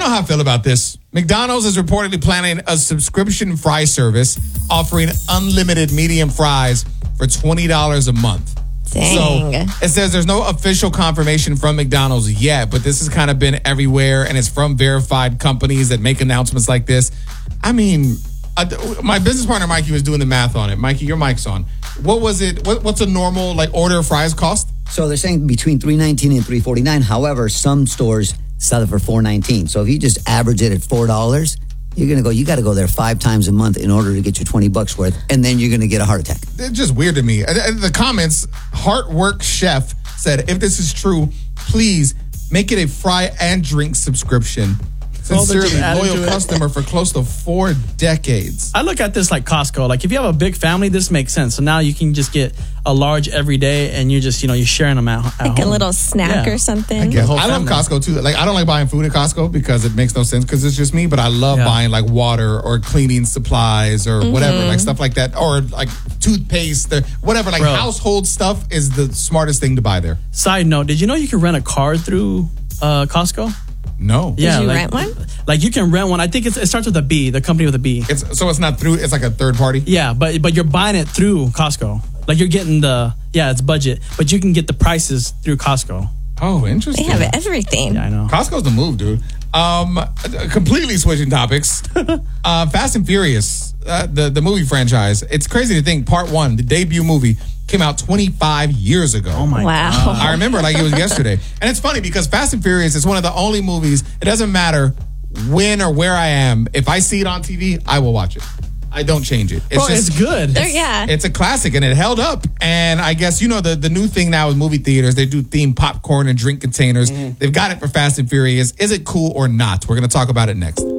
know how I feel about this. McDonald's is reportedly planning a subscription fry service offering unlimited medium fries for $20 a month. Dang. So it says there's no official confirmation from McDonald's yet, but this has kind of been everywhere, and it's from verified companies that make announcements like this. I mean, my business partner Mikey was doing the math on it. Mikey, your mic's on. What was it? What's a normal order of fries cost? So they're saying between $3.19 and $3.49. However, some stores sell it for $4.19. So if you just average it at $4, you got to go there 5 times a month in order to get your $20 worth, and then you're going to get a heart attack. It's just weird to me. The comments, Heartwork Chef said, if this is true, please make it a fry and drink subscription. Sincerely, loyal customer for close to 4 decades. I look at this like Costco. Like if you have a big family, this makes sense. So now you can just get a large every day, and you just you're sharing them at like home. a little snack or something. I love Costco too. Like I don't like buying food at Costco because it makes no sense because it's just me. But I love buying like water or cleaning supplies or whatever, like stuff like that, or like toothpaste, whatever. Like household stuff is the smartest thing to buy there. Side note: did you know you can rent a car through Costco? No. Yeah, did you rent one? Like you can rent one. I think it starts with a B, the company with a B. It's not through, it's like a third party? Yeah, but you're buying it through Costco. Like you're getting it's budget, but you can get the prices through Costco. Oh, interesting. They have everything. Yeah, I know. Costco's the move, dude. Completely switching topics. Fast and Furious, the movie franchise. It's crazy to think part 1, the debut movie, came out 25 years ago. Oh my wow. God. I remember like it was yesterday. And it's funny because Fast and Furious is one of the only movies, it doesn't matter when or where I am. If I see it on TV, I will watch it. I don't change it. It's good. It's a classic and it held up. And I guess, the new thing now with movie theaters, they do themed popcorn and drink containers. They've got it for Fast and Furious. Is it cool or not? We're going to talk about it next.